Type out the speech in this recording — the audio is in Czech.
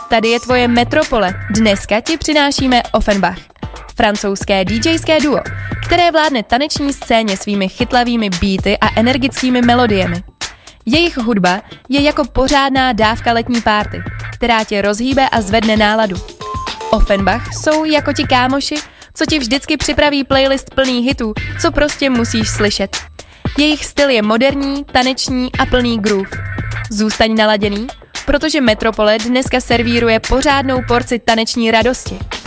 tady je tvoje metropole. Dneska ti přinášíme Offenbach, francouzské DJské duo, které vládne taneční scéně svými chytlavými beaty a energickými melodiemi. Jejich hudba je jako pořádná dávka letní párty, která tě rozhýbe a zvedne náladu. Offenbach jsou jako ti kámoši, co ti vždycky připraví playlist plný hitů, co prostě musíš slyšet. Jejich styl je moderní, taneční a plný groove. Zůstaň naladěný, protože Metropole dneska servíruje pořádnou porci taneční radosti.